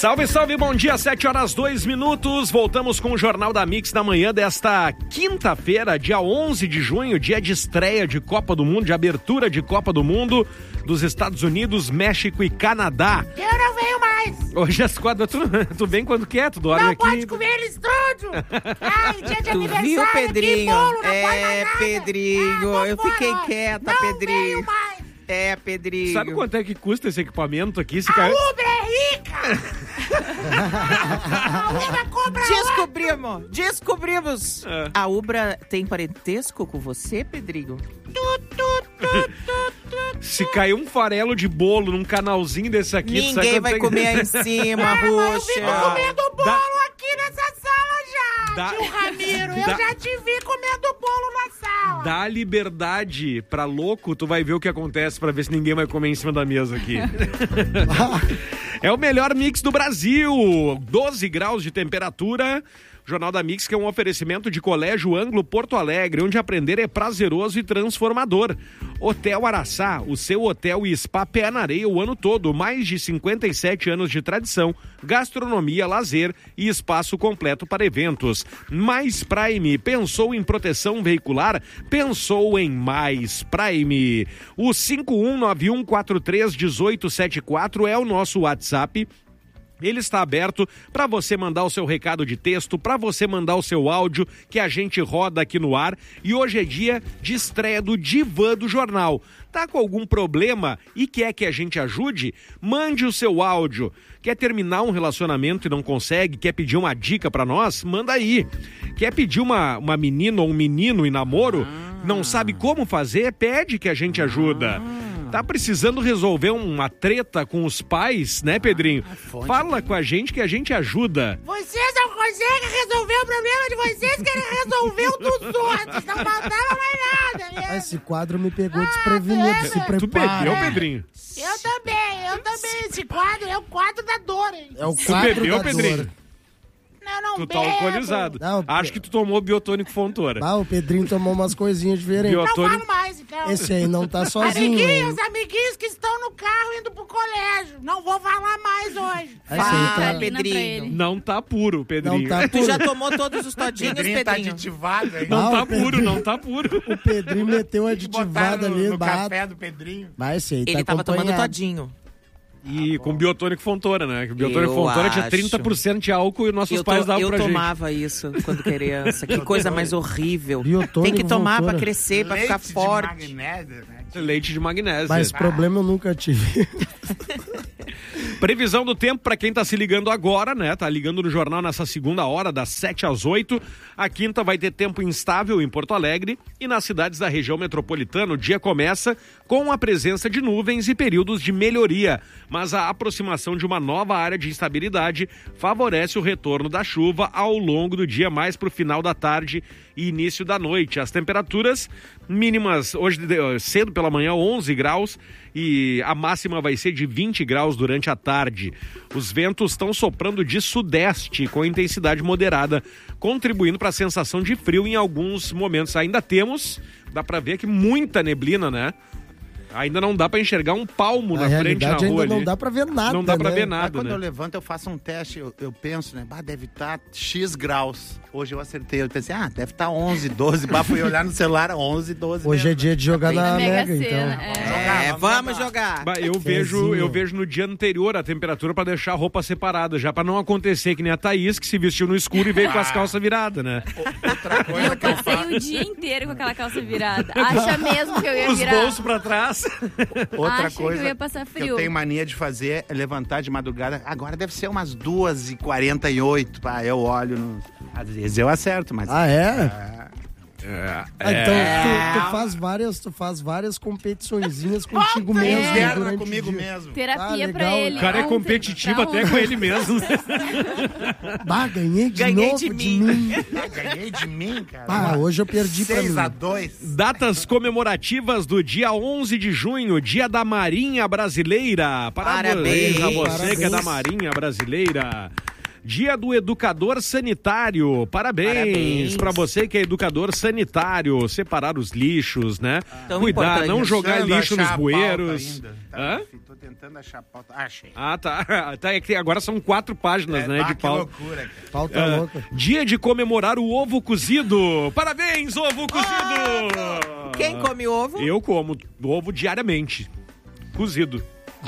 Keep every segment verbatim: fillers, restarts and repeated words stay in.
Salve, salve, bom dia, sete horas, dois minutos. Voltamos com o Jornal da Mix da manhã desta quinta-feira, dia onze de junho, dia de estreia de Copa do Mundo, de abertura de Copa do Mundo dos Estados Unidos, México e Canadá. Eu não venho mais. Hoje as quadras, tu, tu vem quando quer, tu dorme não aqui. Não pode comer eles tudo. Ai, dia de tu aniversário, viu, Pedrinho? bolo, não é, Pedrinho, ah, eu fiquei quieta, não Pedrinho. Não venho mais. É, Pedrinho. Sabe quanto é que custa esse equipamento aqui? Se a cai... Ubra é rica! A Ubra compra Descobrimos! Lá. Descobrimos! É. A Ubra tem parentesco com você, Pedrinho? Tu, tu, tu, tu, tu, Se cair um farelo de bolo num canalzinho desse aqui... Ninguém vai tem... comer aí em cima, ah, roxa. Eu fico comendo bolo Dá... aqui nessa sala já, Dá... tio Ramiro. Dá... Eu já te vi comendo bolo na sala. Dá liberdade pra louco, tu vai ver o que acontece pra ver se ninguém vai comer em cima da mesa aqui. É o melhor mix do Brasil. doze graus de temperatura. Jornal da Mix, que é um oferecimento de Colégio Ângulo Porto Alegre, onde aprender é prazeroso e transformador. Hotel Araçá, o seu hotel e spa pé na areia o ano todo. Mais de cinquenta e sete anos de tradição, gastronomia, lazer e espaço completo para eventos. Mais Prime, pensou em proteção veicular? Pensou em Mais Prime. O cinco um nove um quatro três um oito sete quatro é o nosso WhatsApp. Ele está aberto para você mandar o seu recado de texto, para você mandar o seu áudio, que a gente roda aqui no ar. E hoje é dia de estreia do Divã do Jornal. Tá com algum problema e quer que a gente ajude? Mande o seu áudio. Quer terminar um relacionamento e não consegue? Quer pedir uma dica para nós? Manda aí. Quer pedir uma, uma menina ou um menino em namoro? Ah. Não sabe como fazer? Pede que a gente ajuda. Ah. Tá precisando resolver uma treta com os pais, né, Pedrinho? Ah, Fala com a gente que a gente ajuda. Vocês não conseguem resolver o problema de vocês, querem resolver o dos outros. Não faltava mais nada, né? Esse quadro me pegou ah, desprevenido, é, se prepara. Tu bebeu, Pedrinho? Eu também, eu também. Esse quadro é o quadro da dor, hein? É o quadro tu bebeu, da Pedrinho? Dor. Não, não tu bebo. tá alcoolizado. Não, Acho que tu tomou biotônico Fontoura. Ah, o Pedrinho tomou umas coisinhas diferentes. Biotônico... Não falo mais, então. Esse aí não tá sozinho. Amiguinhos, hein? amiguinhos que estão no carro indo pro colégio. Não vou falar mais hoje. Fala, tá... Pedrinho. Não tá puro, Pedrinho. Não tá puro. Tu já tomou todos os todinhos, Pedrinho? Pedrinho tá aditivado aí. Não, não tá Pedrinho... puro, não tá puro. O Pedrinho meteu aditivado ali. No, no café do Pedrinho. Mas esse aí tá Ele tava tomando acompanhado. todinho. E ah, com biotônico Fontoura, né? Que o biotônico eu Fontoura acho. tinha trinta por cento de álcool e nossos eu pais to, davam eu pra gente. Eu tomava isso quando criança. Que coisa mais horrível. Biotônico Tem que tomar Fontoura. pra crescer, pra Leite ficar forte. De magnésio, né? Leite de magnésio. Mas problema eu nunca tive. Previsão do tempo para quem tá se ligando agora, né? Tá ligando no jornal nessa segunda hora, das sete às oito. A quinta vai ter tempo instável em Porto Alegre e nas cidades da região metropolitana o dia começa com a presença de nuvens e períodos de melhoria. Mas a aproximação de uma nova área de instabilidade favorece o retorno da chuva ao longo do dia, mais pro final da tarde e início da noite. As temperaturas mínimas hoje cedo pela manhã onze graus e a máxima vai ser de vinte graus durante a tarde. Os ventos estão soprando de sudeste com intensidade moderada, contribuindo para a sensação de frio em alguns momentos. Ainda temos, dá para ver aqui, muita neblina, né? Ainda não dá pra enxergar um palmo na, na frente na rua ainda ali. Não dá pra ver nada, Não dá pra né? ver nada, Mas quando né? eu levanto, eu faço um teste, eu, eu penso, né? Bah, deve estar tá X graus. Hoje eu acertei, eu pensei, ah, deve estar tá onze, doze. Bah, fui olhar no celular, onze, doze. Hoje mesmo. é dia de jogar na, na Mega, Mega então. É, é vamos, vamos jogar. Bah, eu, vejo, eu vejo no dia anterior a temperatura pra deixar a roupa separada, já pra não acontecer que nem a Thaís, que se vestiu no escuro e veio com as calças viradas, né? Outra coisa eu que eu passei faço... o dia inteiro com aquela calça virada. Acha mesmo que eu ia Os virar? Os bolsos pra trás. Outra Acha coisa que eu ia passar frio. que eu tenho mania de fazer é levantar de madrugada. Agora deve ser umas duas e quarenta e oito. Pá, eu olho. No... Às vezes eu acerto, mas. Ah, é? é... É, ah, então tu, tu faz várias, tu faz várias competiçõezinhas contigo é. mesmo. É. Durante comigo o dia. mesmo. Terapia ah, pra ele. O cara é competitivo até com ele mesmo. Bah, ganhei de ganhei novo de de mim. mim. Ganhei de mim, cara. Ah, hoje eu perdi pra mim. seis a dois. Datas comemorativas do dia onze de junho, dia da Marinha Brasileira. Parabéns, Parabéns. a você Parabéns. que é da Marinha Brasileira. Dia do educador sanitário. Parabéns, Parabéns. pra você que é educador sanitário. Separar os lixos, né? Tão Cuidar, importante. não jogar Tentando lixo nos achar a pauta bueiros. ainda. Tá, Hã? Tô tentando achar a pauta. Achei. Ah, tá. tá. É que agora são quatro páginas, É, né, ah, de que pauta. loucura, cara. Pauta Ah, louca. dia de comemorar o ovo cozido. Parabéns, ovo cozido! Quem come ovo? Eu como ovo diariamente. Cozido.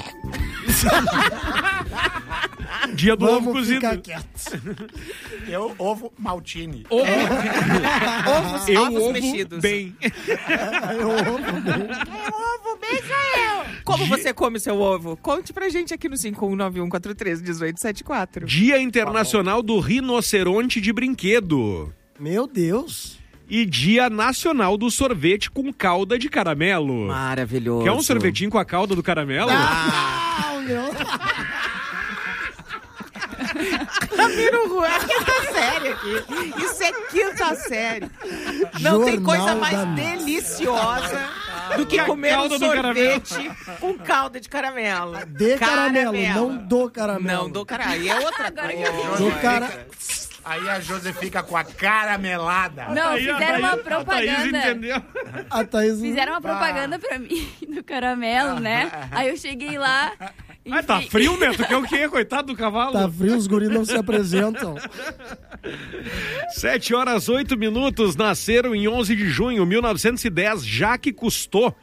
Dia do ovo Vamos cozido. ficar quietos. Eu, ovo maltine. Ovo, Ovos, eu ovos ovo mexidos. bem. Eu amo bem. Ovo bem sou eu. Como você come seu ovo? Conte pra gente aqui no cinco um nove um quatro três um oito sete quatro. Dia Internacional do Rinoceronte de Brinquedo. Meu Deus. E Dia Nacional do Sorvete com calda de caramelo. Maravilhoso. Quer um sorvetinho com a calda do caramelo? Ah, meu. Ramiro Juan, quinta série aqui. Isso é quinta série. Não tem coisa Jornal mais da- deliciosa do que comer um calda do sorvete com calda de caramelo. De caramelo, não do caramelo. Não do caramelo. Aí é outra coisa. Do cara... Aí a José fica com a caramelada. Não, Aí a fizeram uma Thaís- a Thaís propaganda. entendeu. A Thaís... Fizeram uma propaganda pra mim do caramelo, né? Aí eu cheguei lá. Ah, tá enfim- frio, Neto? Quer o quê? Coitado do cavalo. Tá frio, os guris não se apresentam. Sete horas, oito minutos. Nasceram em onze de junho de mil novecentos e dez. Jacques Cousteau.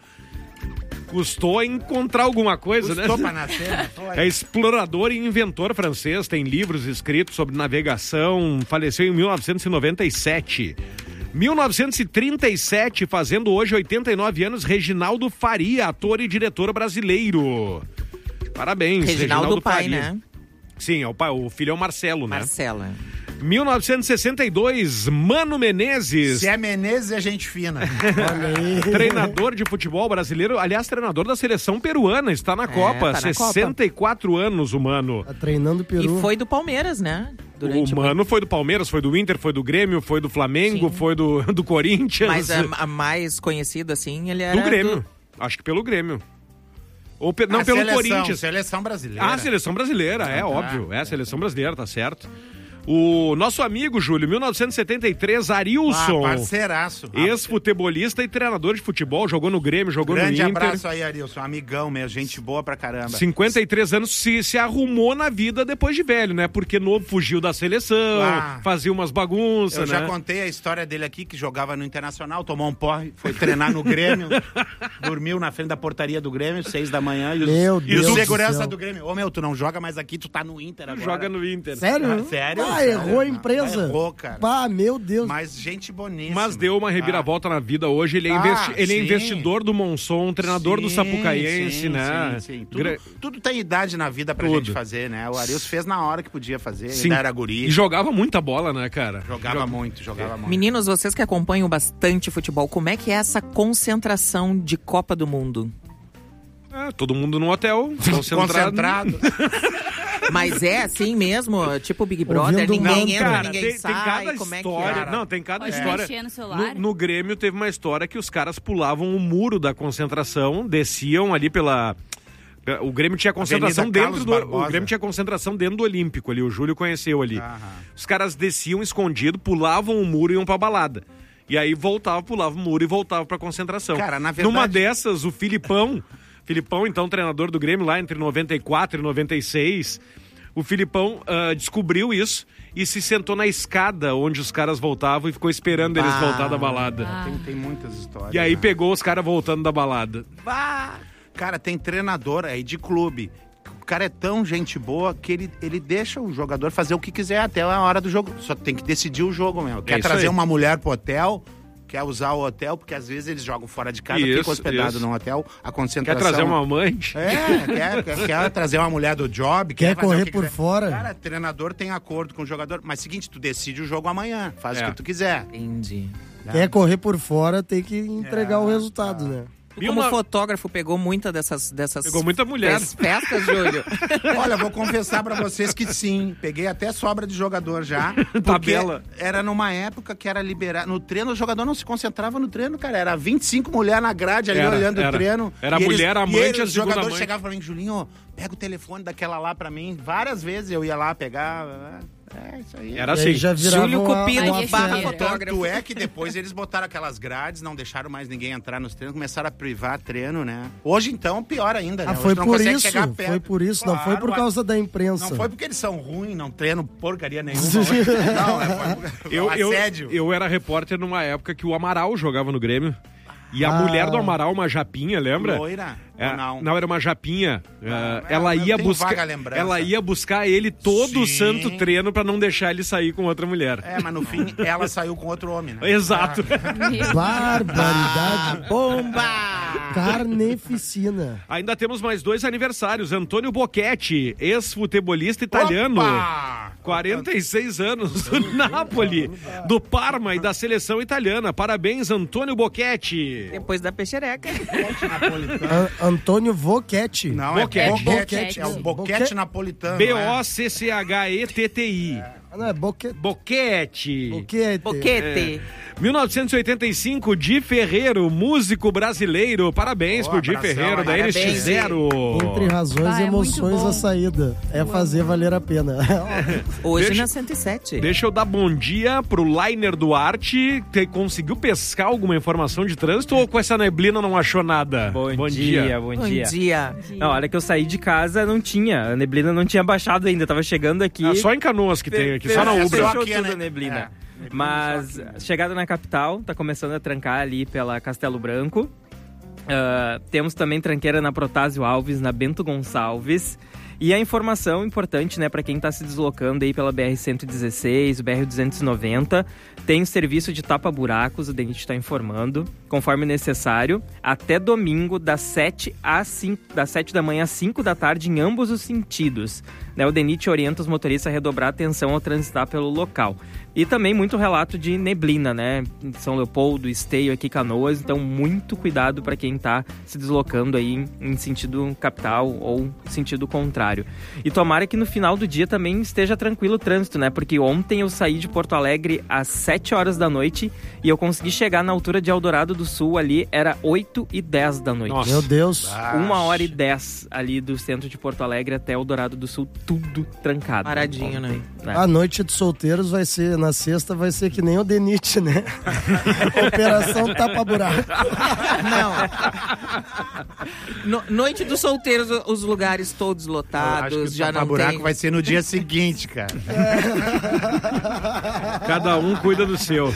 Custou encontrar alguma coisa, Custou né? pra nascer, né? Foi. É explorador e inventor francês, tem livros escritos sobre navegação, faleceu em mil novecentos e noventa e sete. mil novecentos e trinta e sete, fazendo hoje oitenta e nove anos, Reginaldo Faria, ator e diretor brasileiro. Parabéns, Reginaldo, Reginaldo pai, Faria. né? Sim, é o, pai, o filho é o Marcelo, né? Marcela. mil novecentos e sessenta e dois, Mano Menezes. Se é Menezes, é gente fina. Olha aí. Treinador de futebol brasileiro, aliás, treinador da seleção peruana, está na Copa, tá na sessenta e quatro anos o Mano. Tá treinando peru. E foi do Palmeiras, né? O Mano foi do Palmeiras, foi do Inter, foi do Grêmio, foi do Flamengo, Sim. foi do, do Corinthians. Mas a, a mais conhecida, assim, ele era do Grêmio, acho que pelo Grêmio. Ou pe- não, A pelo seleção, Corinthians. Seleção brasileira. Ah, seleção brasileira, é tá. óbvio. É a seleção brasileira, tá certo. O nosso amigo, Júlio, mil novecentos e setenta e três, Arilson. Ah, parceiraço. Ex-futebolista e treinador de futebol, jogou no Grêmio, jogou Grande no Inter. abraço aí, Arilson. Amigão mesmo, gente boa pra caramba. cinquenta e três anos, se, se arrumou na vida depois de velho, né? Porque novo fugiu da seleção, Ah. fazia umas bagunças, Eu já né? contei a história dele aqui, que jogava no Internacional, tomou um porre, foi treinar no Grêmio, dormiu na frente da portaria do Grêmio, seis da manhã, e os, Meu e Deus os do segurança céu. do Grêmio. Ô, meu, tu não joga mais aqui, tu tá no Inter agora. Joga no Inter. Sério? Ah, sério? Ah, Sério? errou a empresa. Ah, errou, cara. Ah, meu Deus. Mas gente boníssima. Mas deu uma reviravolta na vida hoje. Ele é, Ah, investi- ele é sim. investidor do Monson, treinador do Sim, Sapucaiense, sim, né? Sim, sim. Tudo, Gra- tudo tem idade na vida pra Tudo. gente fazer, né? O Arilson fez na hora que podia fazer, Sim. ainda era guri. E jogava muita bola, né, cara? Jogava Jog- muito, jogava muito. Meninos, vocês que acompanham bastante futebol, como é que é essa concentração de Copa do Mundo? É, todo mundo no hotel, concentrado. Concentrado. Mas é assim mesmo? Tipo Big Brother, Ouvindo ninguém não, entra, Cara, ninguém tem, tem sai, cada como é que história. é? Não, tem cada Pode história. mexer no celular? No, no Grêmio teve uma história que os caras pulavam o muro da concentração, desciam ali pela. O Grêmio tinha concentração Avenida dentro Carlos do. Barbosa. O Grêmio tinha concentração dentro do Olímpico ali. O Júlio conheceu ali. Aham. Os caras desciam escondido, pulavam o muro e iam pra balada. E aí voltava, pulava o muro e voltava pra concentração. Cara, na verdade- Numa dessas, o Filipão, Filipão, então, treinador do Grêmio lá entre noventa e quatro e noventa e seis, o Filipão ah, descobriu isso e se sentou na escada onde os caras voltavam e ficou esperando eles Ah. voltar da balada. Tem, tem muitas histórias. E aí né? pegou os caras voltando da balada. Cara, tem treinador aí de clube. O cara é tão gente boa que ele, ele deixa o jogador fazer o que quiser até a hora do jogo. Só tem que decidir o jogo mesmo. Quer isso trazer aí. uma mulher pro hotel, quer usar o hotel, porque às vezes eles jogam fora de casa, Isso, ficam hospedados isso. num hotel, a Quer concentração... trazer uma amante? É, quer, quer, quer trazer uma mulher do job. Quer fazer correr o que por quiser. fora. Cara, treinador tem acordo com o jogador. Mas seguinte, tu decide o jogo amanhã. Faz É. o que tu quiser. Entendi. Quer correr por fora, tem que entregar É, o resultado, né? Tu, Mil como no- fotógrafo, pegou muita dessas, dessas Pegou muita mulher. fes- festas, Júlio? Olha, vou confessar pra vocês que sim. Peguei até sobra de jogador já. Porque Tabela. era numa época que era liberado. No treino, o jogador não se concentrava no treino, cara. Era vinte e cinco mulheres na grade ali Era, olhando era. o treino. Era E mulher, amante, e eles, a os segunda jogadores amante. chegavam pra mim, Julinho, pega o telefone daquela lá pra mim. Várias vezes eu ia lá pegar. É, isso aí. Era E aí assim. já virava Júlio uma- Cupido, uma barra festa. fotógrafo. Tanto é que depois eles botaram aquelas grades, não deixaram mais ninguém entrar nos treinos, começaram a privar treino, né? Hoje, então, pior ainda, né? Ah, Hoje foi tu não por consegue isso, chegar perto. foi por isso, não foi por Claro, causa da imprensa. Não foi porque eles são ruins, não treinam porcaria nenhuma. Não, é foi Eu, eu, assédio. eu era repórter numa época que o Amaral jogava no Grêmio. E a Ah. mulher do Amaral, uma japinha, lembra? Loira? É, Ou não? não, era uma japinha. Ah, É, ela eu ia tenho vaga buscar, lembrança. ela ia buscar ele todo o Sim. santo treino pra não deixar ele sair com outra mulher. É, mas no fim, ela saiu com outro homem, né? Exato. Barbaridade. Bomba! Carneficina. Ainda temos mais dois aniversários. Antônio Bocchetti, ex-futebolista italiano. Opa! quarenta e seis anos, do Napoli, do Parma e da seleção italiana. Parabéns, Antônio Bocchetti. Depois da peixereca. An- Antônio Voquete. Não, Boquete. é boquete. Boquete. É o boquete Boquete. napolitano. B é? O C C H E T T I. Ah, não, é Boquete. Bocchetti. Boquete. Boquete. mil novecentos e oitenta e cinco, Di Ferreiro, músico brasileiro. Parabéns Ô, pro Di abração, Ferreiro, da N parabéns, X zero. Entre razões Vai, e é muito emoções bom. a saída. É fazer valer a pena. Hoje Deixa- na cento e sete. Deixa eu dar bom dia pro Lainer Duarte, que conseguiu pescar alguma informação de trânsito ou com essa neblina não achou nada? Bom, dia, bom Bom dia. dia. Não, a hora que eu saí de casa não tinha, a neblina não tinha baixado ainda, tava chegando aqui. Ah, só em Canoas que tem aqui, só na Fechou Ubra. Só Fechou aqui, tudo né? a neblina. É. Mas chegada na capital, tá começando a trancar ali pela Castelo Branco. Ah, temos também tranqueira na Protásio Alves, na Bento Gonçalves. E a informação importante, né, para quem está se deslocando aí pela B R cento e dezesseis, B R duzentos e noventa, tem o serviço de tapa-buracos, o D E N I T está informando, conforme necessário, até domingo, das sete às cinco, das sete da manhã às cinco da tarde, em ambos os sentidos. Né, o D E N I T orienta os motoristas a redobrar a atenção ao transitar pelo local. E também muito relato de neblina, né? Em São Leopoldo, Esteio, aqui Canoas. Então, muito cuidado para quem está se deslocando aí em, em sentido capital ou sentido contrário. E tomara que no final do dia também esteja tranquilo o trânsito, né? Porque ontem eu saí de Porto Alegre às sete horas da noite e eu consegui chegar na altura de Eldorado do Sul ali, era oito e dez da noite. Nossa. Meu Deus. Uma hora e dez ali do centro de Porto Alegre até Eldorado do Sul, tudo trancado. Paradinho, né? É. A noite de solteiros vai ser, na sexta, vai ser que nem o D E N I T, né? Operação tapa-buraco. Não. No- noite dos solteiros, os lugares todos Eu acho que lotados, o já não tapa-buraco tem... vai ser no dia seguinte, cara. Cada um cuida do seu.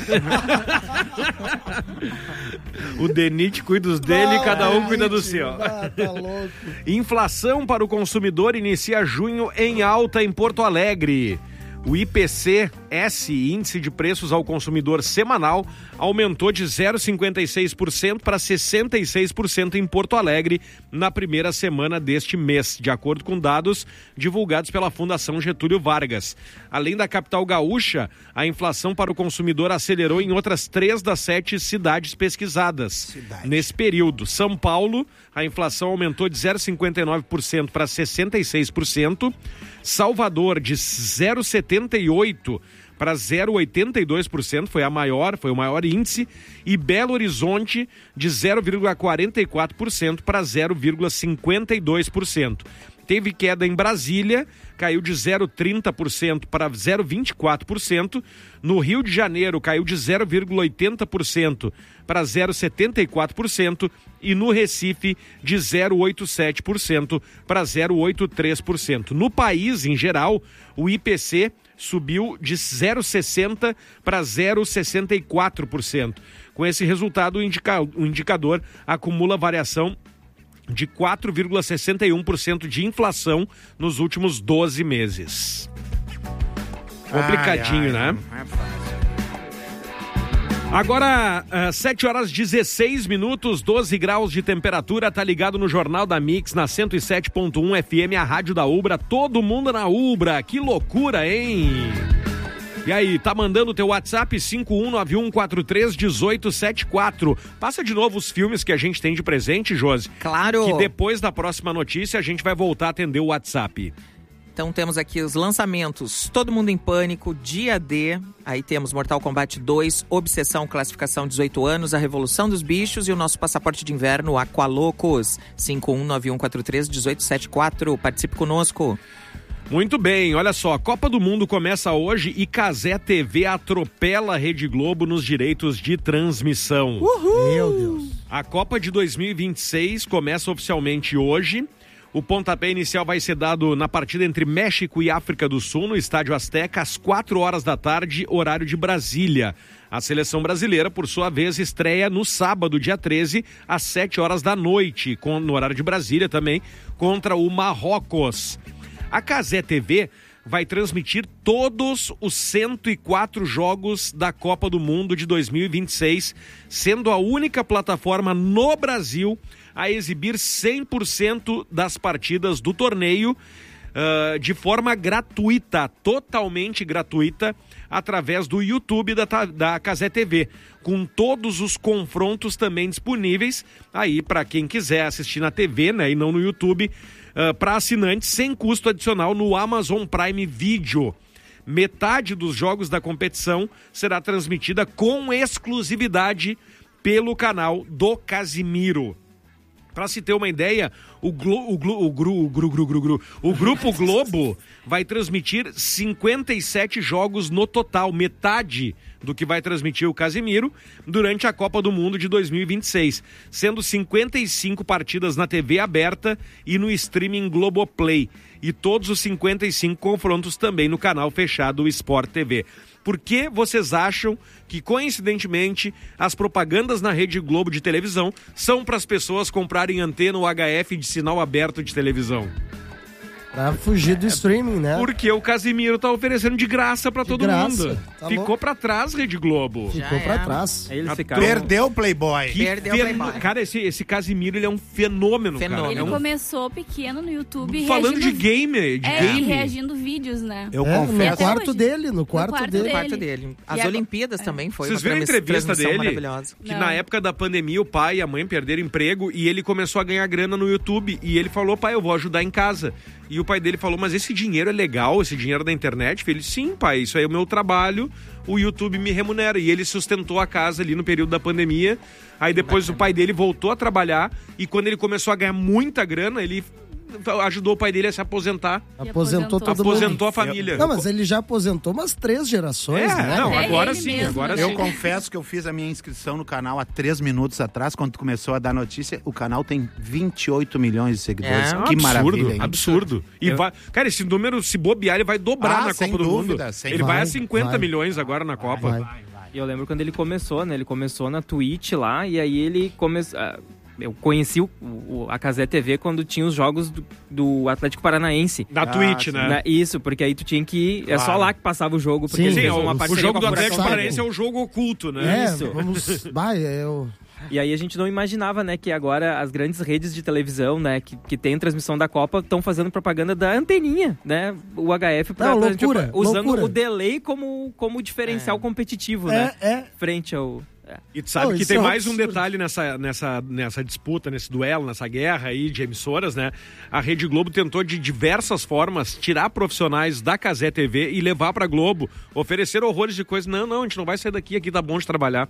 O D E N I T cuida dos dele, cada um cuida do seu. Ah, tá louco. Inflação para o consumidor inicia junho em alta em Porto Alegre. O I P C S, Índice de Preços ao Consumidor Semanal, aumentou de zero vírgula cinquenta e seis por cento para sessenta e seis por cento em Porto Alegre na primeira semana deste mês, de acordo com dados divulgados pela Fundação Getúlio Vargas. Além da capital gaúcha, a inflação para o consumidor acelerou em outras três das sete cidades pesquisadas. Cidade. Nesse período, São Paulo, a inflação aumentou de zero vírgula cinquenta e nove por cento para sessenta e seis por cento. Salvador, de zero vírgula setenta e oito por cento para zero vírgula oitenta e dois por cento, foi a maior, foi o maior índice, e Belo Horizonte de zero vírgula quarenta e quatro por cento para zero vírgula cinquenta e dois por cento. Teve queda em Brasília, caiu de zero vírgula trinta por cento para zero vírgula vinte e quatro por cento. No Rio de Janeiro, caiu de zero vírgula oitenta por cento para zero vírgula setenta e quatro por cento. E no Recife, de zero vírgula oitenta e sete por cento para zero vírgula oitenta e três por cento. No país, em geral, o I P C subiu de zero vírgula sessenta por cento para zero vírgula sessenta e quatro por cento. Com esse resultado, o, indica- o indicador acumula variação de quatro vírgula sessenta e um por cento de inflação nos últimos doze meses. Complicadinho, Ai, ai, né? não é fácil. Agora, uh, sete horas e dezesseis minutos, doze graus de temperatura, tá ligado no Jornal da Mix, na cento e sete ponto um F M, a rádio da Ubra, todo mundo na Ubra, que loucura, hein? E aí, tá mandando o teu WhatsApp cinco um nove um quatro três um oito sete quatro. Passa de novo os filmes que a gente tem de presente, Josi. Claro! Que depois da próxima notícia a gente vai voltar a atender o WhatsApp. Então temos aqui os lançamentos: Todo Mundo em Pânico, Dia D, aí temos Mortal Kombat dois, Obsessão, classificação dezoito anos, A Revolução dos Bichos e o nosso passaporte de inverno, Aqualocos. cinco um nove um quatro três um oito sete quatro. Participe conosco. Muito bem, olha só, a Copa do Mundo começa hoje e Cazé T V atropela a Rede Globo nos direitos de transmissão. Uhul. Meu Deus. A Copa de dois mil e vinte e seis começa oficialmente hoje. O pontapé inicial vai ser dado na partida entre México e África do Sul, no Estádio Azteca, às quatro horas da tarde, horário de Brasília. A seleção brasileira, por sua vez, estreia no sábado, dia treze, às sete horas da noite, com, no horário de Brasília também, contra o Marrocos. A Cazé T V vai transmitir todos os cento e quatro jogos da Copa do Mundo de dois mil e vinte e seis, sendo a única plataforma no Brasil a exibir cem por cento das partidas do torneio uh, de forma gratuita, totalmente gratuita, através do YouTube da, da Cazé T V, com todos os confrontos também disponíveis aí para quem quiser assistir na T V, né, e não no YouTube, uh, para assinantes sem custo adicional no Amazon Prime Video. Metade dos jogos da competição será transmitida com exclusividade pelo canal do Casimiro. Para se ter uma ideia, o, Glo, o, Glo, o, Gru, o, Gru, Gru, Gru, Gru, o Grupo Globo vai transmitir cinquenta e sete jogos no total, metade do que vai transmitir o Casimiro durante a Copa do Mundo de dois mil e vinte e seis, sendo cinquenta e cinco partidas na T V aberta e no streaming Globoplay, e todos os cinquenta e cinco confrontos também no canal fechado Sport T V. Por que vocês acham que, coincidentemente, as propagandas na Rede Globo de televisão são para as pessoas comprarem antena U H F de sinal aberto de televisão? Pra fugir do streaming, né? Porque o Casimiro tá oferecendo de graça pra De todo graça, mundo. tá Ficou louco. pra trás, Rede Globo. Ficou Já pra é. trás. Aí eles A ficaram... Perdeu o Playboy. Que Perdeu o feno- Playboy. Cara, esse, esse Casimiro, ele é um fenômeno, Fenômeno. cara. Ele É um- começou pequeno no YouTube Falando de reagindo- game, de É, game. e reagindo vídeos, né? Eu É, no confesso. Até quarto hoje. dele, no quarto, quarto dele. dele. quarto dele. As E agora- Olimpíadas também foi Vocês uma viram a transmi- entrevista transmissão dele? maravilhosa. Que Não. na época da pandemia o pai e a mãe perderam emprego e ele começou a ganhar grana no YouTube. E ele falou, pai, eu vou ajudar em casa. E o pai dele falou, mas esse dinheiro é legal, esse dinheiro da internet? Ele, sim, pai, isso aí é o meu trabalho, o YouTube me remunera. E ele sustentou a casa ali no período da pandemia. Aí depois o pai dele voltou a trabalhar e quando ele começou a ganhar muita grana, ele ajudou o pai dele a se aposentar. E Aposentou todo Aposentou mundo. a família. Não, mas ele já aposentou umas três gerações, É, né? não, Até agora ele sim, mesmo, agora né? Eu sim. confesso que eu fiz a minha inscrição no canal há três minutos atrás, quando começou a dar notícia. O canal tem vinte e oito milhões de seguidores. É, É um que absurdo, maravilha, hein? absurdo. E Eu- vai, cara, esse número, se bobear, ele vai dobrar Ah, na sem Copa do dúvida, Mundo. sem Ele vai, vai, a cinquenta vai. milhões agora na Copa. Vai. E eu lembro quando ele começou, né? Ele começou na Twitch lá e aí ele começou... Eu conheci o, o- a Cazé T V quando tinha os jogos do, do Atlético Paranaense. Na Ah, Twitch, sim. né? Na- isso, porque aí tu tinha que ir... É só Claro. lá que passava o jogo, porque Sim, ele Sim, fez o, uma o parceria jogo com do a Atlético Furacão. Paranaense é um jogo oculto, né? É, Isso. vamos... Vai, eu... E aí a gente não imaginava, né, que agora as grandes redes de televisão, né, que, que tem transmissão da Copa, estão fazendo propaganda da anteninha, né, o H F, pra, Não, pra- loucura, tipo, usando loucura. o delay como, como diferencial competitivo, né, É, é. frente ao... é. E tu sabe Não, que isso tem é um mais um absurdo. detalhe nessa, nessa, nessa disputa, nesse duelo, nessa guerra aí de emissoras, né? A Rede Globo tentou de diversas formas tirar profissionais da Cazé T V e levar pra Globo, oferecer horrores de coisas. Não, não, a gente não vai sair daqui, aqui tá bom de trabalhar.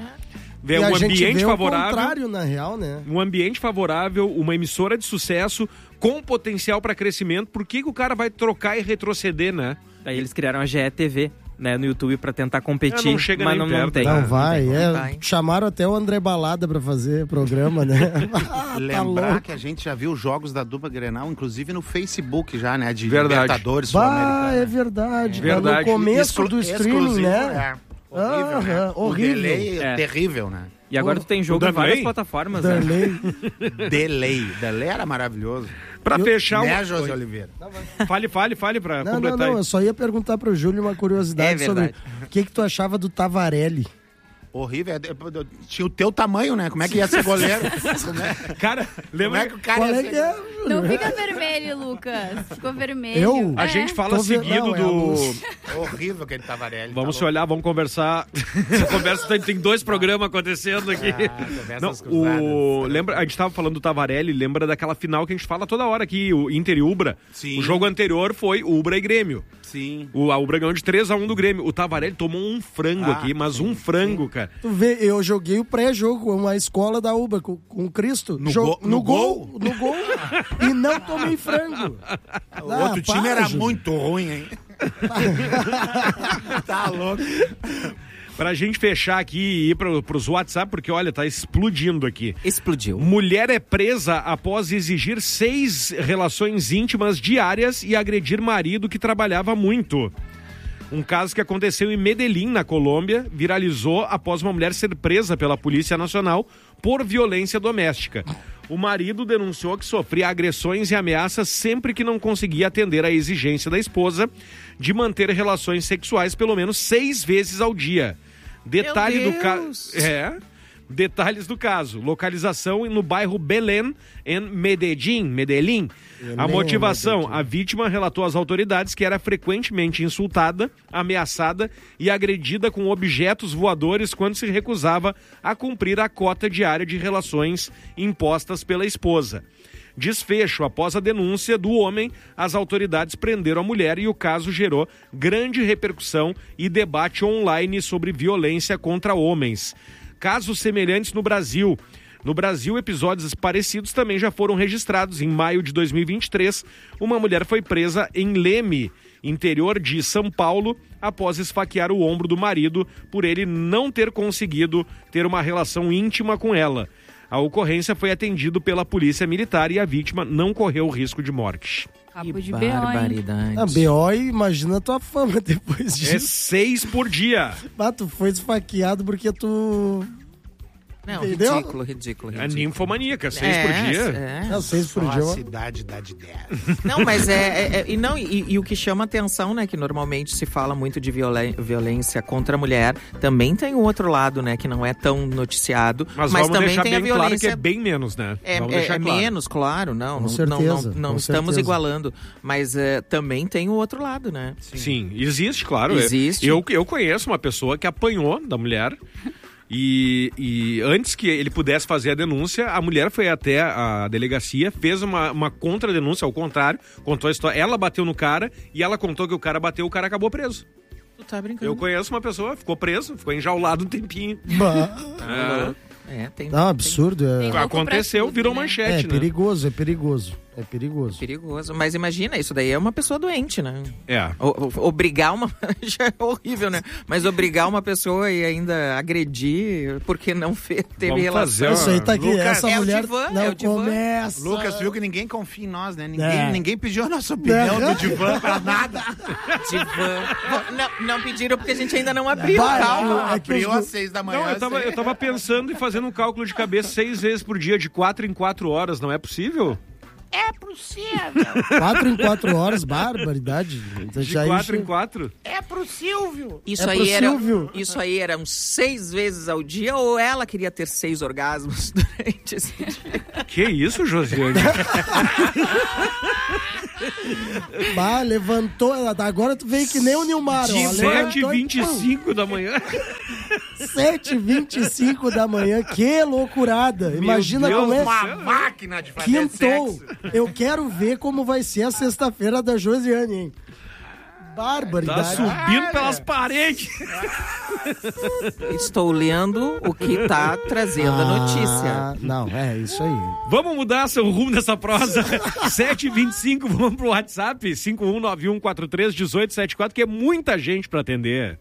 Vê E a um gente ambiente vê o favorável. contrário, na real, né? Um ambiente favorável, uma emissora de sucesso com potencial para crescimento. Por que, que o cara vai trocar e retroceder, né? Aí eles criaram a G E T V, né, no YouTube pra tentar competir, É, não chega mas nem não, não perto, tem. né? Não vai, tem como, é. vai. Chamaram até o André Balada pra fazer programa, né? Ah, tá Lembrar louco. que a gente já viu jogos da dupla Grenal, inclusive no Facebook já, né? De Verdade. Libertadores Bah, Sul-Americana. é verdade. É verdade. No começo Exclu- do streaming, exclusivo, né? É. Horrível, né? Aham, horrível. O delay é, É. terrível, né? E agora O- tu tem jogo o em várias Danley? plataformas, né? Darley. Delay. Delay era maravilhoso. Pra Eu- fechar Né, o... José Oliveira? Fale, fale, fale pra Não, não, completar. não. aí. Eu só ia perguntar pro Júlio uma curiosidade É sobre verdade. o que, que tu achava do Tavarelli. Horrível. É, é, Tinha o teu tamanho, né? Como é que ia ser goleiro? Como é, Cara, como lembra... é que o cara Qual ia é ser... que é? Não fica vermelho, Lucas. Ficou vermelho. Eu? A É. gente fala Tô vendo- seguido não, é a do... luz. Horrível aquele Tavarelli. Vamos tá se olhar, vamos conversar. Essa conversa tem, tem dois programas acontecendo aqui. conversas Não, cruzadas. o, lembra, a gente tava falando do Tavarelli, lembra daquela final que a gente fala toda hora aqui, o Inter e Ubra. Sim. O jogo anterior foi Ubra e Grêmio. Sim. O, a Ubra ganhou de três a um do Grêmio. O Tavarelli tomou um frango Ah, aqui, mas sim, um frango, cara. dia. Tu vê, eu joguei o pré-jogo com uma escola da Uba com, com o Cristo. No Jo- go- no no gol? No gol. E não tomei frango. O Ah, outro para, time era Júlio. muito ruim, hein? Tá louco. Pra gente fechar aqui e ir pro, pros WhatsApp, porque olha, tá explodindo aqui. Explodiu. Mulher é presa após exigir seis relações íntimas diárias e agredir marido que trabalhava muito. Um caso que aconteceu em Medellín, na Colômbia, viralizou após uma mulher ser presa pela Polícia Nacional por violência doméstica. O marido denunciou que sofria agressões e ameaças sempre que não conseguia atender à exigência da esposa de manter relações sexuais pelo menos seis vezes ao dia. Detalhe Meu do caso. Deus! É. Detalhes do caso. Localização no bairro Belém, em Medellín. Medellín. A motivação: a vítima relatou às autoridades que era frequentemente insultada, ameaçada e agredida com objetos voadores quando se recusava a cumprir a cota diária de relações impostas pela esposa. Desfecho: após a denúncia do homem, as autoridades prenderam a mulher e o caso gerou grande repercussão e debate online sobre violência contra homens. Casos semelhantes no Brasil. No Brasil, episódios parecidos também já foram registrados. Em maio de dois mil e vinte e três, uma mulher foi presa em Leme, interior de São Paulo, após esfaquear o ombro do marido por ele não ter conseguido ter uma relação íntima com ela. A ocorrência foi atendida pela polícia militar e a vítima não correu risco de morte. Papo de Que B O, hein? barbaridade. A B O, imagina a tua fama depois É disso. seis por dia. Ah, tu foi esfaqueado porque tu... Não, Entendeu? ridículo, ridículo, É ridículo. ninfomaníaca, seis É, por dia. é. Não, seis por Só dia. a ó. cidade dá de dez. Não, mas é, é- é- e não e, e o que chama atenção, né, que normalmente se fala muito de violen- violência contra a mulher, também tem o outro lado, né, que não é tão noticiado, Mas, mas, vamos também deixar tem bem a violência. claro que é bem menos, né? É, Vamos é- deixar é claro. menos, claro, não, Com não, certeza, não, não, não com estamos certeza. igualando, mas é, também tem o outro lado, né? Sim, existe, claro. Existe. Eu, eu conheço uma pessoa que apanhou da mulher e, e antes que ele pudesse fazer a denúncia, a mulher foi até a delegacia, fez uma, uma contradenúncia, ao contrário, contou a história. Ela bateu no cara e ela contou que o cara bateu, o cara acabou preso. Tu tá brincando? Eu conheço uma pessoa, ficou preso, ficou enjaulado um tempinho. Bah. É. É, tem. Não, absurdo. Tem É, louco Aconteceu, pra tudo, virou né? é manchete, né? perigoso, é perigoso. É perigoso. Perigoso. Mas imagina, isso daí é uma pessoa doente, né? É. O- o- obrigar uma. Já é horrível, né? Mas obrigar uma pessoa e ainda agredir porque não fez, teve Vamos relação. fazer uma- Isso aí tá aqui, Lucas, essa é o mulher divã, não é o divã. começa. Lucas viu que ninguém confia em nós, né? Ninguém, É. ninguém pediu a nossa opinião É. do divã pra nada. Divã. Não, não pediram porque a gente ainda não abriu, Vai, calma. é que Abriu os- às seis da manhã. Não, eu tava, assim. eu tava pensando e fazendo um cálculo de cabeça seis vezes por dia, de quatro em quatro horas, não é possível? É possível. Quatro em quatro horas, barbaridade. De Já quatro isso- em quatro? É pro Silvio. Isso, É aí pro era, Silvio. isso aí eram seis vezes ao dia ou ela queria ter seis orgasmos durante esse dia? Que isso, Josiane? Bah, levantou. Agora tu veio que nem o Nilmar, ó. sete e Levantou vinte e cinco da manhã. sete e vinte e cinco da manhã. Que loucurada. Imagina Deus como é. do céu. Uma máquina de fazer Quintou. sexo. Eu quero ver como vai ser a sexta-feira da Josiane, hein? Tá Barbaridade. subindo pelas paredes. Estou lendo o que tá trazendo a notícia. Ah, não, é isso aí. Vamos mudar seu rumo dessa prosa. sete e vinte e cinco, vamos pro WhatsApp. cinco um nove um quatro três um oito sete quatro, que é muita gente pra atender.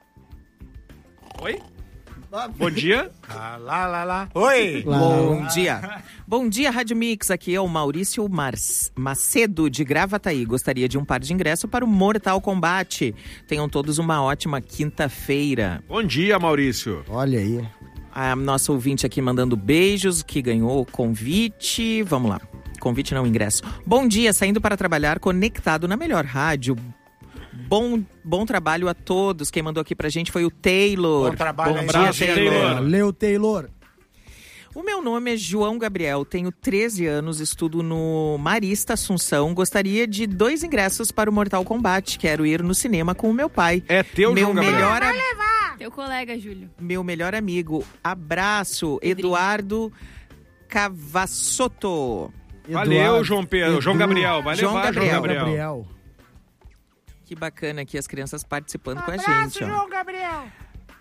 Oi? Bom dia. Ah, lá, lá, lá. Oi! Bom dia. Bom dia, Rádio Mix. Aqui é o Maurício Mar- Macedo, de Gravataí. Gostaria de um par de ingresso para o Mortal Kombat. Tenham todos uma ótima quinta-feira. Bom dia, Maurício. Olha aí. A nossa ouvinte aqui mandando beijos, que ganhou o convite. Vamos lá. Convite não, ingresso. Bom dia, saindo para trabalhar, conectado na melhor rádio. Bom, bom trabalho a todos. Quem mandou aqui pra gente foi o Taylor. Bom trabalho Bom aí, dia, abraço, Taylor. Taylor. Valeu, Taylor. O meu nome é João Gabriel, tenho treze anos, estudo no Marista Assunção. Gostaria de dois ingressos para o Mortal Kombat. Quero ir no cinema com o meu pai. É teu, meu João Gabriel. melhor, a- Teu colega, Júlio. meu melhor amigo. Abraço, Eduardo Cavassotto. Valeu, Eduardo. João Pedro. Edu. João Gabriel. Vai João levar, Gabriel. João Gabriel. Gabriel. Que bacana aqui as crianças participando com a Abraço, gente, ó. João Gabriel.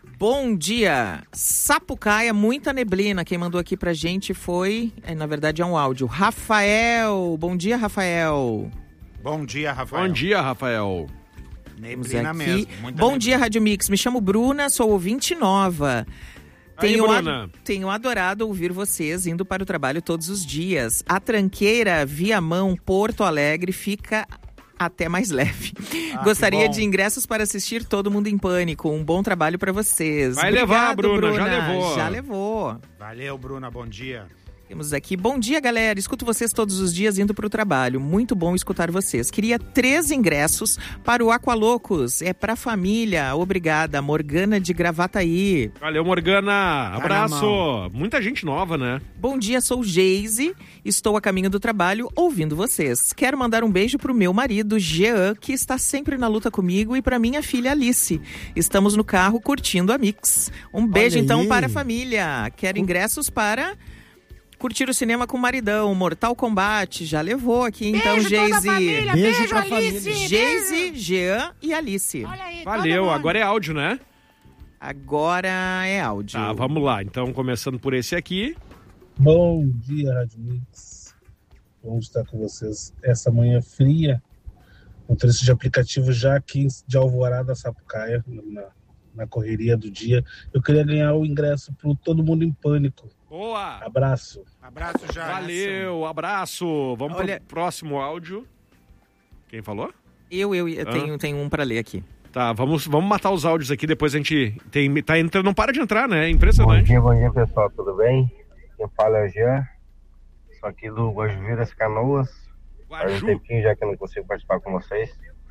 Bom dia. Sapucaia, muita neblina. Quem mandou aqui pra gente foi, é, na verdade é um áudio, Rafael. Bom dia, Rafael. Bom dia, Rafael. Bom dia, Rafael. Neblina aqui. mesmo. Muita Bom neblina. dia, Rádio Mix. Me chamo Bruna, sou ouvinte nova. Aí, Tenho, Bruna. a- tenho adorado ouvir vocês indo para o trabalho todos os dias. A tranqueira Viamão, Porto Alegre, fica até mais leve. Ah, Gostaria que bom. de ingressos para assistir Todo Mundo em Pânico. Um bom trabalho para vocês. Vai levar, Bruna, já Bruna. levou. Já levou. Valeu, Bruna, bom dia. Temos aqui, bom dia, galera. Escuto vocês todos os dias indo para o trabalho. Muito bom escutar vocês. Queria três ingressos para o Aqualocos. É para família. Obrigada. Morgana de Gravataí. Valeu, Morgana. Abraço. mão. Muita gente nova, né? Bom dia, sou Geise. Estou a caminho do trabalho ouvindo vocês. Quero mandar um beijo pro meu marido, Jean, que está sempre na luta comigo, e para minha filha, Alice. Estamos no carro curtindo a Mix. Um beijo, Olha então, aí. para a família. Quero ingressos para curtir o cinema com o maridão. Mortal Kombat. Já levou aqui, então, Beijo toda a Geise. família, Beijo beijo, pra Alice. família. Geise, Jean e Alice. Olha aí, todo Valeu. mundo. Agora é áudio, né? Agora é áudio. Tá, vamos lá. Então, começando por esse aqui. Bom dia, Rádio Mix. Vamos estar com vocês essa manhã fria. Motorista de aplicativo já aqui de Alvorada, Sapucaia, na, na correria do dia. Eu queria ganhar o ingresso para Todo Mundo em Pânico. Boa. Abraço. Abraço, já. Valeu, abraço. Vamos Olha- pro próximo áudio. Quem falou? Eu, eu, eu Ah. tenho, tenho um para ler aqui. Tá, vamos, vamos matar os áudios aqui, depois a gente tem, tá entrando, não para de entrar, né? É Bom impressionante. dia, bom dia pessoal, tudo bem? Quem fala é o Jean, sou aqui do Guajuviras, Canoas. Faz um Guaju. tempinho já que eu não consigo participar com vocês,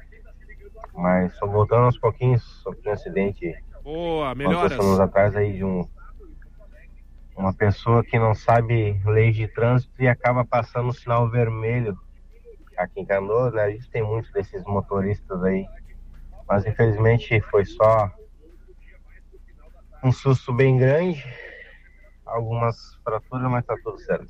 mas só voltando aos pouquinhos, sofri um acidente Boa, quantos melhoras. anos atrás aí de um, uma pessoa que não sabe leis de trânsito e acaba passando o sinal vermelho aqui em Canoas, né? A gente tem muitos desses motoristas aí, mas infelizmente foi só um susto bem grande, algumas fraturas, mas tá tudo certo.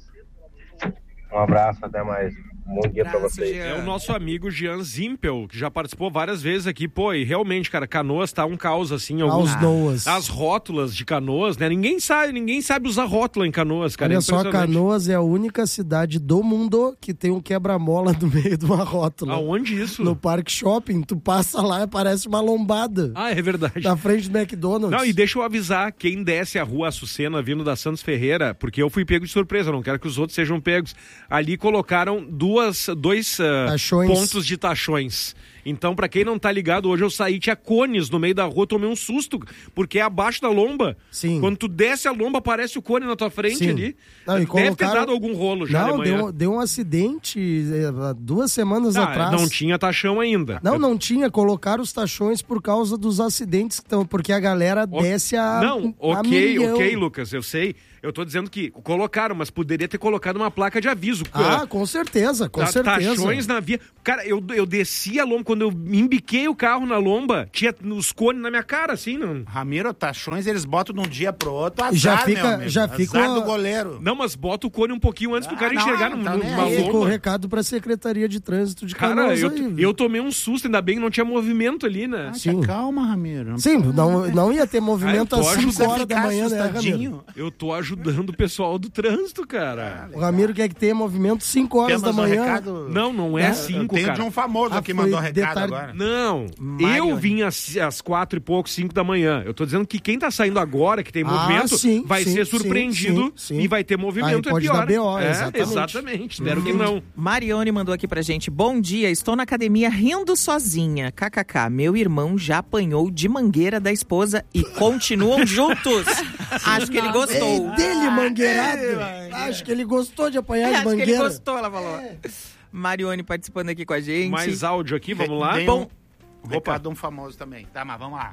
Um abraço, até mais. Bom dia pra Abraço, vocês. Jean. É o nosso amigo Jean Zimpel, que já participou várias vezes aqui. Pô, e realmente, cara, Canoas tá um caos, assim. Alguns... Aos Noas. As rótulas de Canoas, né? Ninguém sabe, ninguém sabe usar rótula em Canoas, cara. Olha é só, impressionante. Canoas é a única cidade do mundo que tem um quebra-mola no meio de uma rótula. Aonde isso? No Parque Shopping, tu passa lá e parece uma lombada. Ah, é verdade. Na frente do McDonald's. Não, e deixa eu avisar, quem desce a rua Açucena vindo da Santos Ferreira, porque eu fui pego de surpresa, eu não quero que os outros sejam pegos. Ali colocaram duas, dois ah, Tachões. pontos de tachões. Então, pra quem não tá ligado, hoje eu saí, tinha cones no meio da rua, tomei um susto, porque é abaixo da lomba. Sim. Quando tu desce a lomba, aparece o cone na tua frente Sim. ali. Não, e Deve ter colocaram- dado algum rolo já Não, de manhã. deu, deu um acidente eh, há duas semanas Ah, atrás. não tinha tachão ainda. Não, não tinha. Colocaram os tachões por causa dos acidentes, que tão, porque a galera O- desce a Não, a ok, milhão. ok, Lucas, eu sei. Eu tô dizendo que colocaram, mas poderia ter colocado uma placa de aviso. Ah, com certeza, com Ta- certeza. Tachões na via. Cara, eu, eu desci a lomba, quando eu embiquei o carro na lomba, tinha os cones na minha cara, assim, não. Ramiro, tachões eles botam de um dia pro outro, azar, Já fica- meu amigo. já azar fica do uma- goleiro. Não, mas bota o cone um pouquinho antes pro Ah, cara não, enxergar não num- tá nem numa aí. Ficou o lomba. recado pra Secretaria de Trânsito de Cara, Canoas eu, aí. eu tomei um susto, ainda bem que não tinha movimento ali, né? Ah, Sim. calma, Ramiro. Não Sim, não, não ia ter movimento Ah, eu tô às ajudando cinco precisa horas da ficar manhã, né, Ramiro? assustadinho. Eu tô ajudando o pessoal do trânsito, cara. O Ramiro quer que tenha movimento cinco horas Temos da um manhã. recado. Não, não é É, cinco, Tem cara. de um famoso Ah, aqui foi mandou recado detalhe- agora. Não, Mário. eu vim às, às quatro e pouco, cinco da manhã. Eu tô dizendo que quem tá saindo agora, que tem Ah, movimento, sim, vai sim, ser sim, surpreendido sim, sim. e vai ter movimento, Aí pode é pior. dar B O, é, exatamente. exatamente. Espero que não. Marione mandou aqui pra gente. Bom dia, estou na academia rindo sozinha. K K K, meu irmão já apanhou de mangueira da esposa e continuam juntos. Acho que ele gostou. É dele, mangueirado. Acho que ele gostou de apanhar de Acho que ele mangueira. gostou, ela falou. Marione participando aqui com a gente. Mais áudio aqui, vamos lá. Tem Bom, um recado de um famoso também. Tá, mas vamos lá.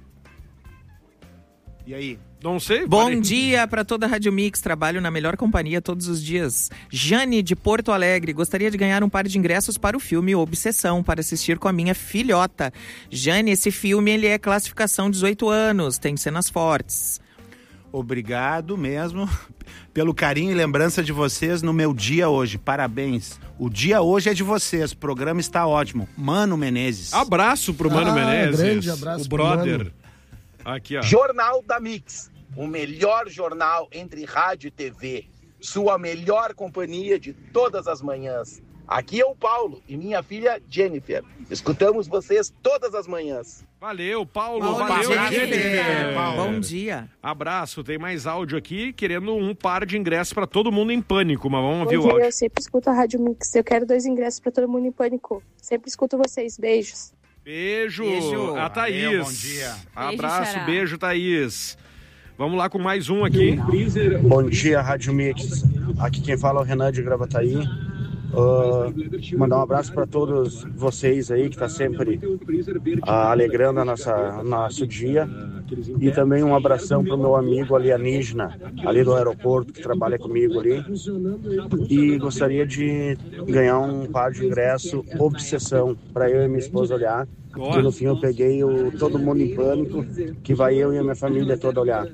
E aí? não sei. Bom pare- dia para toda a Rádio Mix, trabalho na melhor companhia todos os dias. Jane, de Porto Alegre, gostaria de ganhar um par de ingressos para o filme Obsessão, para assistir com a minha filhota. Jane, esse filme ele é classificação dezoito anos, tem cenas fortes. Obrigado mesmo pelo carinho e lembrança de vocês no meu dia hoje. Parabéns. O dia hoje é de vocês. O programa está ótimo. Mano Menezes. Abraço pro Mano Ah, Menezes. grande abraço o pro brother. Mano. Aqui, ó. Jornal da Mix, o melhor jornal entre rádio e T V. Sua melhor companhia de todas as manhãs. Aqui é o Paulo e minha filha Jennifer. Escutamos vocês todas as manhãs. Valeu, Paulo. Bom Valeu, dia. Jennifer. Bom dia. Abraço. Tem mais áudio aqui, querendo um par de ingressos pra todo mundo em pânico, mas vamos ouvir Bom o dia, áudio. eu sempre escuto a Rádio Mix. Eu quero dois ingressos pra todo mundo em pânico. Sempre escuto vocês. Beijos. Beijo. Beijo. A Thaís. Valeu, bom dia. Abraço, Xará. beijo, Thaís. Vamos lá com mais um aqui. Bom dia, Rádio Mix. Aqui quem fala é o Renan de Gravataí. Uh, mandar um abraço para todos vocês aí que está sempre uh, alegrando a nossa nosso dia, e também um abração para o meu amigo alienígena ali do aeroporto que trabalha comigo ali, e gostaria de ganhar um par de ingresso Obsessão para eu e minha esposa olhar, que no fim eu peguei o Todo Mundo em Pânico, que vai eu e a minha família toda olhar.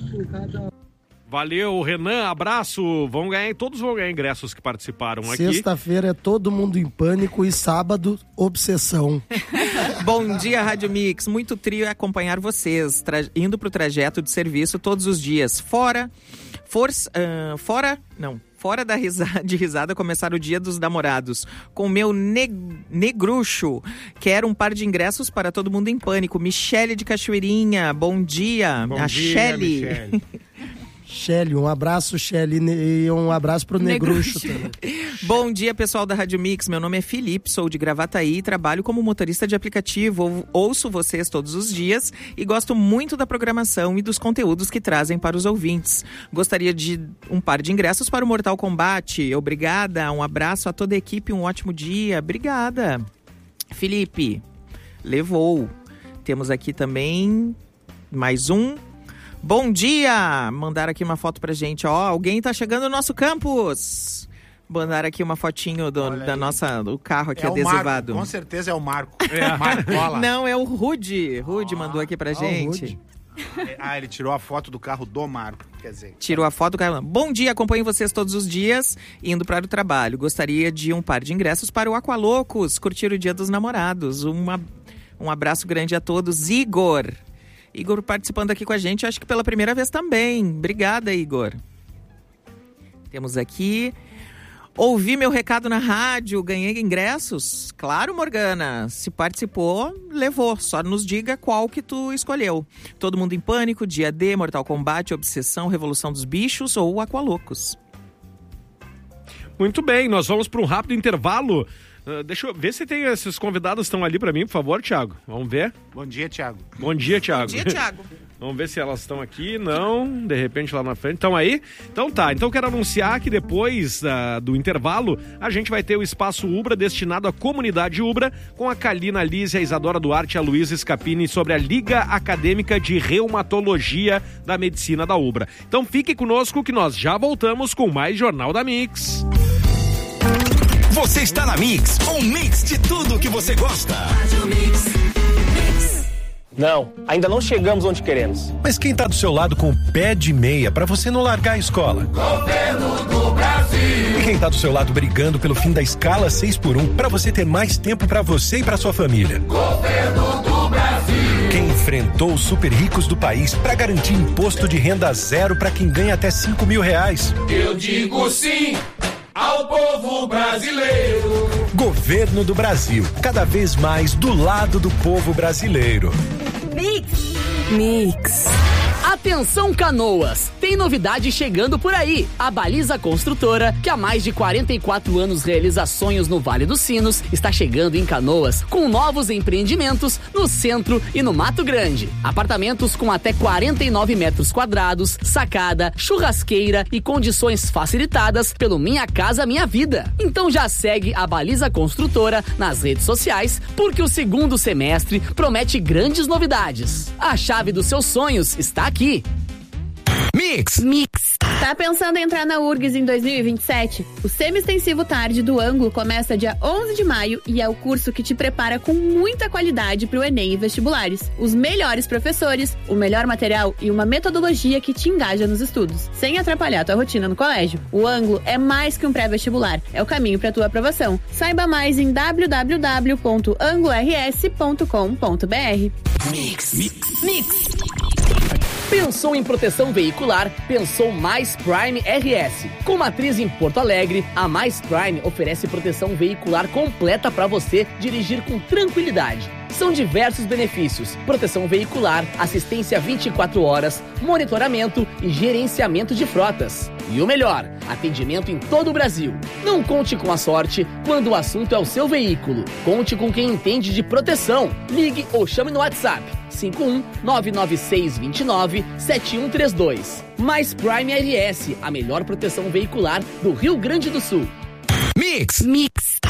Valeu, Renan, abraço. Vão ganhar, todos vão ganhar ingressos que participaram aqui. Sexta-feira é Todo Mundo em Pânico e sábado, Obsessão. Bom dia, Rádio Mix. Muito trio é acompanhar vocês, tra- indo pro trajeto de serviço todos os dias. Fora, força, ah, fora, não, fora da risada, de risada começar o dia dos namorados. Com meu neg- negruxo, quero um par de ingressos para Todo Mundo em Pânico. Michele de Cachoeirinha, bom dia. Bom a dia, Shelly. Michele. Shelly, um abraço, Shelly, e um abraço pro Negruxo também. Bom dia, pessoal da Rádio Mix. Meu nome é Felipe, sou de Gravataí e trabalho como motorista de aplicativo. Ou- Ouço vocês todos os dias e gosto muito da programação e dos conteúdos que trazem para os ouvintes. Gostaria de um par de ingressos para o Mortal Kombat. Obrigada, um abraço a toda a equipe, um ótimo dia. Obrigada. Felipe, levou. Temos aqui também mais um. Bom dia! Mandaram aqui uma foto pra gente, ó. Alguém tá chegando no nosso campus. Mandaram aqui uma fotinho do, da nossa, do carro aqui É o adesivado. Marco, com certeza é o Marco. É. Marcola. Não, é o Rude. Rude mandou aqui pra Ah, o gente. Rude. Ah, ele tirou a foto do carro do Marco, quer dizer. Tirou a foto do carro. Bom dia, acompanho vocês todos os dias, indo para o trabalho. Gostaria de um par de ingressos para o Aqualocos, curtir o Dia dos Namorados. Uma, um abraço grande a todos. Igor. Igor participando aqui com a gente, acho que pela primeira vez também. Obrigada, Igor. Temos aqui... Ouvi meu recado na rádio, ganhei ingressos? Claro, Morgana. Se participou, levou. Só nos diga qual que tu escolheu. Todo Mundo em Pânico, Dia D, Mortal Kombat, Obsessão, Revolução dos Bichos ou Aqualocos. Muito bem, nós vamos para um rápido intervalo. Uh, deixa eu ver se tem esses convidados estão ali para mim, por favor, Thiago. Vamos ver. Bom dia, Thiago. Bom dia, Thiago. Bom dia, Thiago. Vamos ver se elas estão aqui. Não, de repente lá na frente. Estão aí? Então tá. Então quero anunciar que depois uh, do intervalo, a gente vai ter o Espaço Ubra destinado à comunidade Ubra, com a Kalina Lise, a Isadora Duarte e a Luísa Scapini sobre a Liga Acadêmica de Reumatologia da Medicina da Ubra. Então fique conosco que nós já voltamos com mais Jornal da Mix. Você está na Mix, um mix de tudo que você gosta. Não, ainda não chegamos onde queremos. Mas quem tá do seu lado com o pé de meia pra você não largar a escola? Governo do Brasil. E quem tá do seu lado brigando pelo fim da escala seis por um pra você ter mais tempo pra você e pra sua família? Governo do Brasil. Quem enfrentou os super ricos do país pra garantir imposto de renda zero pra quem ganha até cinco mil reais? Eu digo sim ao povo brasileiro. Governo do Brasil, cada vez mais do lado do povo brasileiro. Mix. Mix. Atenção, Canoas! Tem novidade chegando por aí. A Baliza Construtora, que há mais de quarenta e quatro anos realiza sonhos no Vale dos Sinos, está chegando em Canoas com novos empreendimentos no centro e no Mato Grande. Apartamentos com até quarenta e nove metros quadrados, sacada, churrasqueira e condições facilitadas pelo Minha Casa Minha Vida. Então já segue a Baliza Construtora nas redes sociais, porque o segundo semestre promete grandes novidades. A chave dos seus sonhos está aqui. Mix. Mix. Tá pensando em entrar na U R G S em dois mil e vinte e sete? O Semi-Extensivo Tarde do Ângulo começa dia onze de maio e é o curso que te prepara com muita qualidade para o Enem e vestibulares. Os melhores professores, o melhor material e uma metodologia que te engaja nos estudos, sem atrapalhar tua rotina no colégio. O Ângulo é mais que um pré-vestibular, é o caminho para tua aprovação. Saiba mais em w w w ponto anglo r s ponto com ponto b r. Mix. Mix. Mix. Pensou em proteção veicular? Pensou Mais Prime R S. Com matriz em Porto Alegre, a Mais Prime oferece proteção veicular completa para você dirigir com tranquilidade. São diversos benefícios: proteção veicular, assistência vinte e quatro horas, monitoramento e gerenciamento de frotas. E o melhor, atendimento em todo o Brasil. Não conte com a sorte quando o assunto é o seu veículo. Conte com quem entende de proteção. Ligue ou chame no WhatsApp cinco um nove nove seis dois nove sete um três dois. Mais Prime R S, a melhor proteção veicular do Rio Grande do Sul. Mix. Mix.